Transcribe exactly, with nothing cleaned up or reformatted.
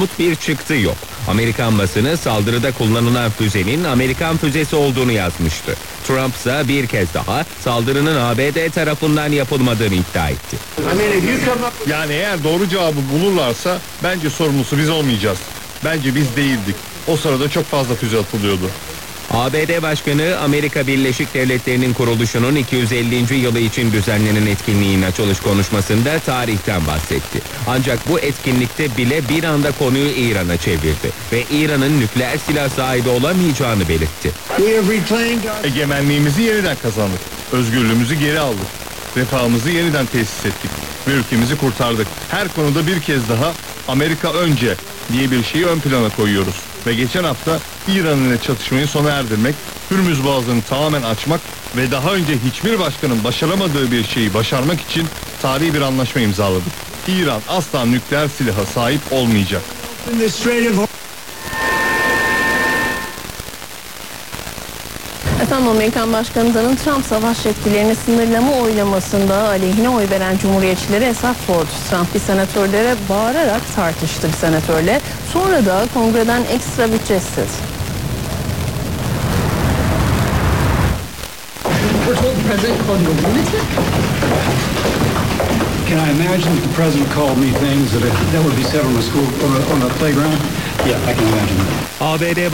bir çıktı yok. Amerikan basını saldırıda kullanılan füzenin Amerikan füzesi olduğunu yazmıştı. Trump ise bir kez daha saldırının A B D tarafından yapılmadığını iddia etti. Yani eğer doğru cevabı bulurlarsa bence sorumlusu biz olmayacağız. Bence biz değildik. O sırada çok fazla füze atılıyordu. A B D Başkanı Amerika Birleşik Devletleri'nin kuruluşunun iki yüz ellinci yılı için düzenlenen etkinliğin açılış konuşmasında tarihten bahsetti. Ancak bu etkinlikte bile bir anda konuyu İran'a çevirdi ve İran'ın nükleer silah sahibi olamayacağını belirtti. Egemenliğimizi yeniden kazandık. Özgürlüğümüzü geri aldık. Refahımızı yeniden tesis ettik ve ülkemizi kurtardık. Her konuda bir kez daha Amerika önce diye bir şeyi ön plana koyuyoruz. Ve geçen hafta İran ile çatışmayı sona erdirmek, Hürmüz Boğazı'nı tamamen açmak ve daha önce hiçbir başkanın başaramadığı bir şeyi başarmak için tarihi bir anlaşma imzaladık. İran asla nükleer silaha sahip olmayacak. Efendim, Amerikan Başkanı Donald Trump savaş yetkilerini sınırlama oylamasında aleyhine oy veren Cumhuriyetçilere hesap sordu. Trump bir senatörlere bağırarak tartıştı bir senatörle. Sonra da kongreden ekstra bütçe istedi. Can I imagine that the president called me things that that would be said on a school on a, on a playground? Yeah, I can imagine that. A B D